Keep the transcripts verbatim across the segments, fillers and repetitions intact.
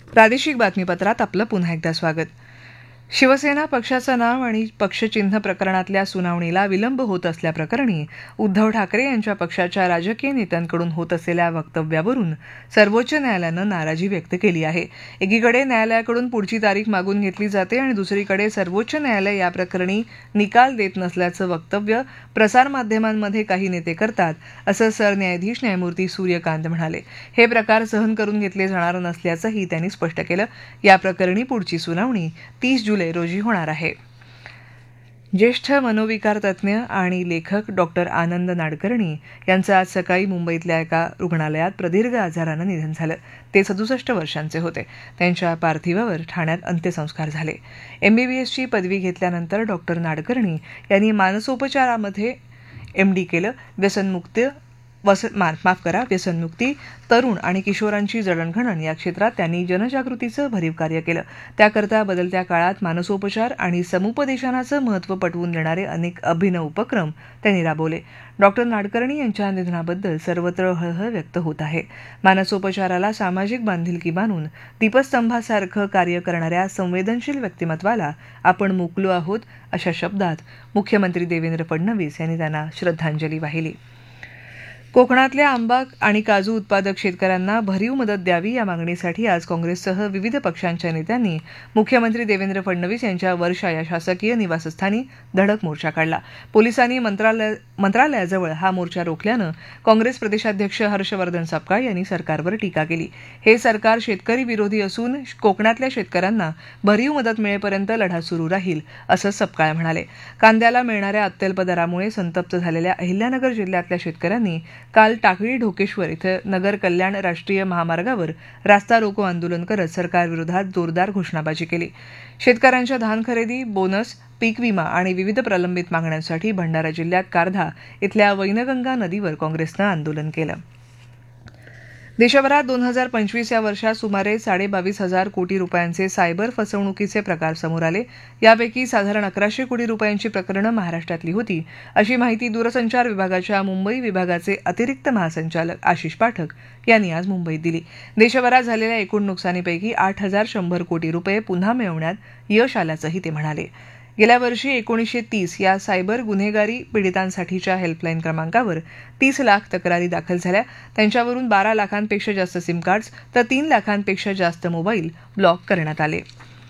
प्रादेशिक बातमीपत्रात आपलं पुन्हा एकदा स्वागत. शिवसेना पक्षाचं नाव आणि पक्षचिन्ह प्रकरणातल्या सुनावणीला विलंब होत असल्याप्रकरणी उद्धव ठाकरे यांच्या पक्षाच्या राजकीय नेत्यांकडून होत असलेल्या वक्तव्यावरून सर्वोच्च न्यायालयानं नाराजी व्यक्त केली आहे. एकीकडे न्यायालयाकडून पुढची तारीख मागून घेतली जाते आणि दुसरीकडे सर्वोच्च न्यायालय या प्रकरणी निकाल देत नसल्याचं वक्तव्य प्रसारमाध्यमांमध्ये काही नेते करतात, असं सरन्यायाधीश न्यायमूर्ती सूर्यकांत म्हणाले. हे प्रकार सहन करून घेतले जाणार नसल्याचंही त्यांनी स्पष्ट केलं. या प्रकरणी पुढची सुनावणी तीस जुलै रोजी होणार आहे. ज्येष्ठ मनोविकार तज्ज्ञ आणि लेखक डॉक्टर आनंद नाडकर्णी यांचं आज सकाळी मुंबईतल्या एका रुग्णालयात प्रदीर्घ आजारानं निधन झालं. ते सदुसष्ट वर्षांचे होते. त्यांच्या पार्थिवावर ठाण्यात अंत्यसंस्कार झाले. एमबीबीएसची पदवी घेतल्यानंतर डॉक्टर नाडकर्णी यांनी मानसोपचारामध्ये एमडी केलं. व्यसनमुक्त वस माफ करा व्यसनमुक्ती, तरुण आणि किशोरांची जडणघडण या क्षेत्रात त्यांनी जनजागृतीचं भरीव कार्य केलं. त्याकरता बदलत्या काळात मानसोपचार आणि समुपदेशनाचं महत्त्व पटवून देणारे अनेक अभिनव उपक्रम त्यांनी राबवले. डॉक्टर नाडकर्णी यांच्या निधनाबद्दल सर्वत्र हळहळ व्यक्त होत आहे. मानसोपचाराला सामाजिक बांधिलकी बांधून दीपस्तंभासारखं कार्य करणाऱ्या संवेदनशील व्यक्तिमत्वाला आपण मुकलो आहोत, अशा शब्दात मुख्यमंत्री देवेंद्र फडणवीस यांनी त्यांना श्रद्धांजली वाहिली. कोकणातल्या आंबा आणि काजू उत्पादक शेतकऱ्यांना भरीव मदत द्यावी या मागणीसाठी आज काँग्रेससह विविध पक्षांच्या नेत्यांनी मुख्यमंत्री देवेंद्र फडणवीस यांच्या वर्षा या शासकीय निवासस्थानी धडक मोर्चा काढला. पोलिसांनी मंत्रालय मंत्रालयाजवळ हा मोर्चा रोखल्यानं काँग्रेस प्रदेशाध्यक्ष हर्षवर्धन सपकाळ यांनी सरकारवर टीका केली. हे सरकार शेतकरी विरोधी असून कोकणातल्या शेतकऱ्यांना भरीव मदत मिळेपर्यंत लढा सुरू राहील, असं सपकाळ म्हणाले. कांद्याला मिळणाऱ्या अत्यल्प दरामुळे संतप्त झालेल्या अहिल्यानगर जिल्ह्यातल्या शेतकऱ्यांनी काल टाकळी ढोकेश्वर इथं नगर कल्याण राष्ट्रीय महामार्गावर रास्ता रोको आंदोलन करत सरकारविरोधात जोरदार घोषणाबाजी केली. शेतकऱ्यांच्या धान खरेदी, बोनस, पीक विमा आणि विविध प्रलंबित मागण्यांसाठी भंडारा जिल्ह्यात कारधा इथल्या वैनगंगा नदीवर काँग्रेसनं आंदोलन केलं. देशभरात दोन हजार पंचवीस या वर्षात सुमारे साडेबावीस हजार कोटी रुपयांचे सायबर फसवणुकीचे प्रकार समोर आले. यापैकी साधारण अकराशे कोटी रुपयांची प्रकरणं महाराष्ट्रातली होती, अशी माहिती दूरसंचार विभागाच्या मुंबई विभागाचे अतिरिक्त महासंचालक आशिष पाठक यांनी आज मुंबईत दिली. देशभरात झालेल्या एकूण नुकसानीपैकी आठ हजार शंभर कोटी रुपये पुन्हा मिळवण्यात यश आल्याचंही ते म्हणाले. गेल्या वर्षी एकोणीसशे तीस या सायबर गुन्हेगारी पीडितांसाठीच्या हेल्पलाईन क्रमांकावर तीस लाख तक्रारी दाखल झाल्या. त्यांच्यावरून बारा लाखांपेक्षा जास्त सिम कार्ड्स तर तीन लाखांपेक्षा जास्त मोबाईल ब्लॉक करण्यात आले.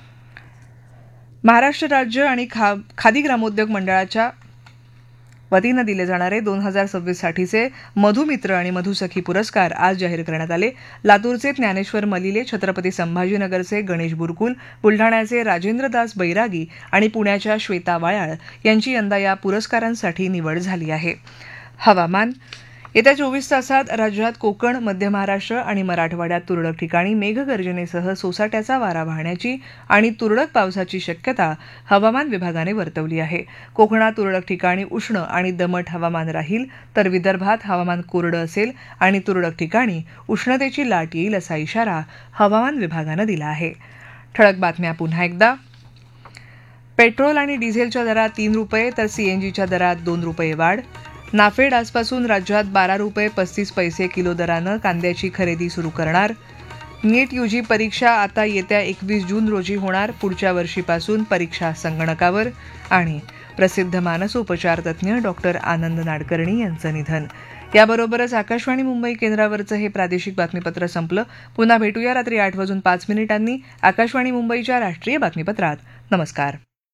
महाराष्ट्र राज्य आणि खा खादी ग्रामोद्योग मंडळाच्या वतीनं दिले जाणारे दोन हजार सव्वीस साठीचे मधुमित्र आणि मधुसखी पुरस्कार आज जाहीर करण्यात आले. लातूरचे ज्ञानेश्वर मलिले, छत्रपती संभाजीनगरचे गणेश बुरकुल, बुलढाण्याचे राजेंद्रदास बैरागी आणि पुण्याच्या श्वेता वायाळ यांची यंदा या पुरस्कारांसाठी निवड झाली आहे. हवामान. येत्या चोवीस तासात राज्यात कोकण, मध्य महाराष्ट्र आणि मराठवाड्यात तुरळक ठिकाणी मेघगर्जनेसह सोसाट्याचा वारा वाहण्याची आणि तुरळक पावसाची शक्यता हवामान विभागाने वर्तवली आहे. कोकणात तुरळक ठिकाणी उष्ण आणि दमट हवामान राहील, तर विदर्भात हवामान कोरडं असेल आणि तुरळक ठिकाणी उष्णतेची लाट येईल, असा इशारा हवामान विभागानं दिला आहे. ठळक बातम्या पुन्हा एकदा. पेट्रोल आणि डिझेलच्या दरात तीन रुपये तर सीएनजीच्या दरात दोन रुपये वाढ. नाफेड आजपासून राज्यात बारा रुपये पस्तीस पैसे किलो दरानं कांद्याची खरेदी सुरू करणार. नीट यूजी परीक्षा आता येत्या एकवीस जून रोजी होणार. पुढच्या वर्षीपासून परीक्षा संगणकावर. आणि प्रसिद्ध मानसोपचार तज्ज्ञ डॉक्टर आनंद नाडकर्णी यांचं निधन. याबरोबरच आकाशवाणी मुंबई केंद्रावरचं हे प्रादेशिक बातमीपत्र संपलं. पुन्हा भेटूया रात्री आठ वाजून पाच मिनिटांनी आकाशवाणी मुंबईच्या राष्ट्रीय बातमीपत्रात. नमस्कार.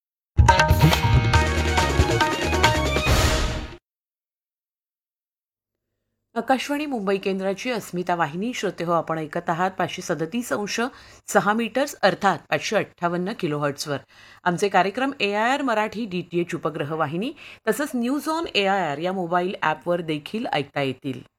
आकाशवाणी मुंबई केंद्राची अस्मिता वाहिनी. श्रोते हो, आपण ऐकत आहात पाचशे सदतीस अंश सहा मीटर्स अर्थात पाचशे अठ्ठावन्न किलो हर्ट्सवर. आमचे कार्यक्रम ए I R Marathi D T H उपग्रह वाहिनी तसंच news on A I R या मोबाईल ॲपवर देखील ऐकता येतील.